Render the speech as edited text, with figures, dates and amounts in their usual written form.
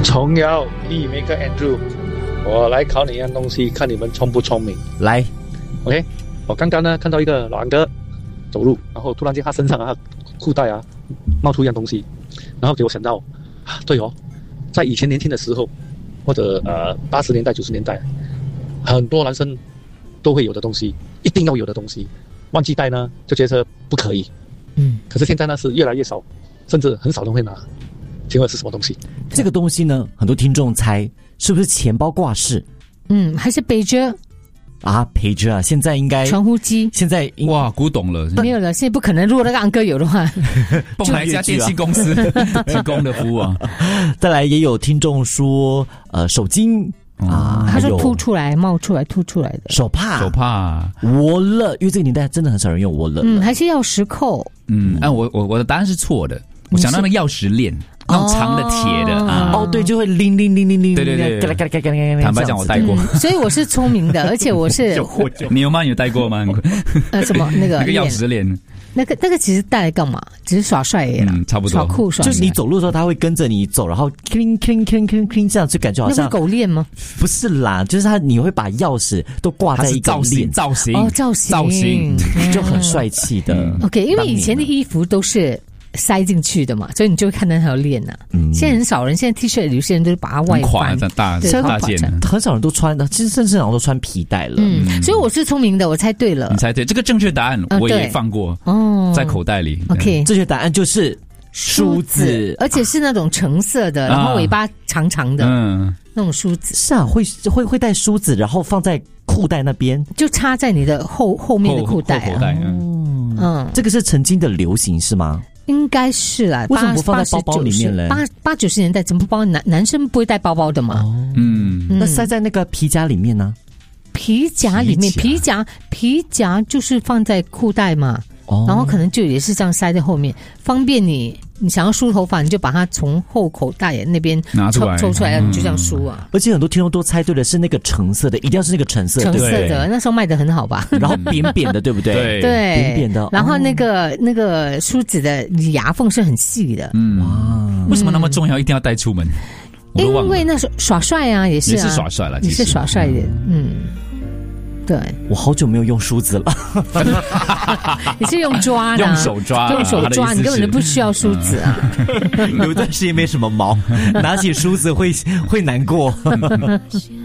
琼瑶，你每个 Andrew， 我来考你一样东西，看你们聪不聪明。 来 ，OK， 我刚刚呢看到一个老安哥走路，然后突然间他身上啊裤袋啊冒出一样东西，然后给我想到，对哦，在以前年轻的时候，或者80年代90年代，很多男生都会有的东西，一定要有的东西，忘记带呢就觉得不可以。可是现在呢是越来越少，甚至很少人会拿。请问是什么东西？ 这个东西呢，很多听众猜是不是钱包挂饰？ 还是背着啊，陪着啊，现在应该传呼机。 现在哇，古董了， 没有了，现在不可能。如果那个安哥有的话， 蹦来一家电信公司提供的服务啊。 再来也有听众说，手巾啊， 他说凸出来、冒出来、凸出来的手帕、wallet，因为这个年代真的很少人用 wallet。 还是钥匙扣。 我的答案是错的。我想到那个钥匙链，那种长的铁的啊， 对，就会铃铃铃铃铃， 对，坦白讲我戴过， 所以我是聪明的，而且我是你有吗？有戴过吗？ 什么那个钥匙链？ 那个其实戴来干嘛？只是耍帅而已啦， 差不多耍酷耍。 就是你走路的时候，他会跟着你走，然后 cling cling cling cling cling 这样，就感觉好像那不是狗链吗？ 不是啦，就是你会把钥匙都挂在一个链造型就很帅气的。 OK， 因为以前的衣服都是塞进去的嘛，所以你就会看到那条链啊。现在很少人，现在 T 恤有些人都是把它外翻， 大件， 很少人都穿的，其实甚至好像都穿皮带了。 所以我是聪明的，我猜对了。 你猜对，这个正确答案我也放过在口袋里。 OK， 正确答案就是梳子， 而且是那种橙色的，然后尾巴长长的，那种梳子。 是啊，会带梳子，然后放在裤袋那边， 就插在你的后面的裤袋啊。 这个是曾经的流行是吗？ 应该是啦。 为什么不放在包包里面呢 ？80-90年代怎么包？男生不会带包包的嘛？ 那塞在那个皮夹里面呢？ 皮夹里面，皮夹就是放在裤袋嘛。然后可能就也是这样塞在后面，方便你想要梳头发，你就把它从后口袋那边拿出来抽出来，你就这样梳啊。 而且很多听众都猜对的是那个橙色的，一定要是那个橙色的，那时候卖的很好吧？ 然后扁扁的，对不对？ 对， 扁扁的。 然后那个梳子的牙缝是很细的。 哇，为什么那么重要？一定要带出门？ 因为那耍帅啊，也是耍帅了， 也是耍帅的。对， 我好久没有用梳子了。 你是用抓的， 用手抓， 你根本就不需要梳子啊。 有段时间没什么毛，拿起梳子会难过。